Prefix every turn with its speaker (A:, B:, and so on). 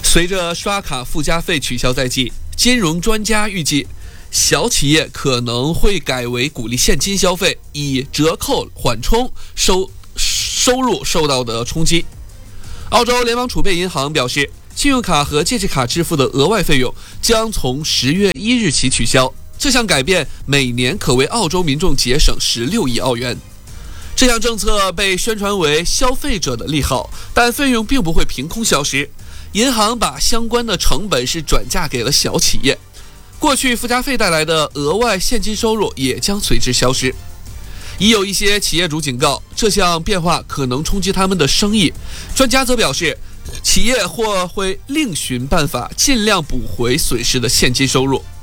A: 随着刷卡附加费取消在即，金融专家预计，小企业可能会改为鼓励现金消费，以折扣缓冲收入受到的冲击。澳洲联邦储备银行表示，信用卡和借记卡支付的额外费用将从10月1日起取消。这项改变每年可为澳洲民众节省16亿澳元。这项政策被宣传为消费者的利好，但费用并不会凭空消失。银行把相关的成本是转嫁给了小企业，过去附加费带来的额外现金收入也将随之消失。已有一些企业主警告，这项变化可能冲击他们的生意。专家则表示，企业或会另寻办法尽量补回损失的现金收入。